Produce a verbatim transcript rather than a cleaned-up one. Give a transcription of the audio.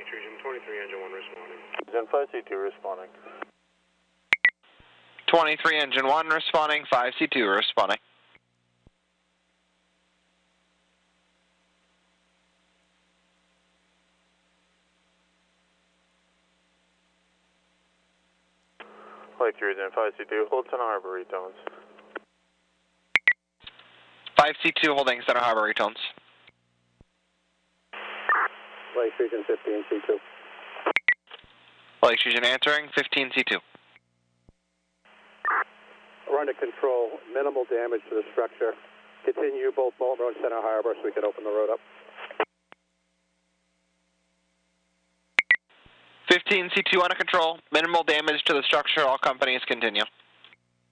Lake Region twenty-three, Engine one responding. Gen five C two responding. twenty-three, Engine one responding, five C two responding. Lake Region five C two, hold Center Harbor retones. five C two holding Center Harbor retones. Lake Region fifteen C two. Lake Region answering, fifteen C two. We're under control, minimal damage to the structure. Continue both Bolton Road and Center Harbor so we can open the road up. fifteen C two under control, minimal damage to the structure, all companies continue.